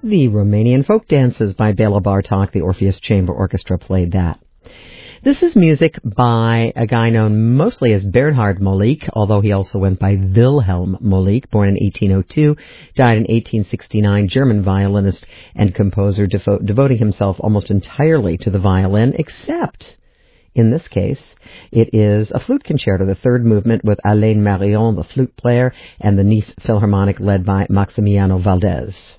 the Romanian Folk Dances by Bela Bartok. The Orpheus Chamber Orchestra played that. This is music by a guy known mostly as Bernhard Molik, although he also went by Wilhelm Molik, born in 1802, died in 1869, German violinist and composer, devoting himself almost entirely to the violin, except, in this case, it is a flute concerto, the third movement with Alain Marion, the flute player, and the Nice Philharmonic led by Maximiano Valdez.